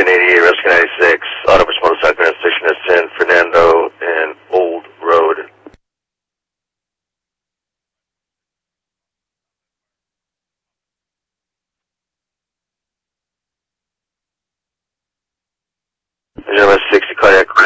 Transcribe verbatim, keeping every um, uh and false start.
ten eighty-eight, Rescue ninety-six, Autobus Motorcycle Station is San Fernando and Old Road. Gentlemen, sixty cardiac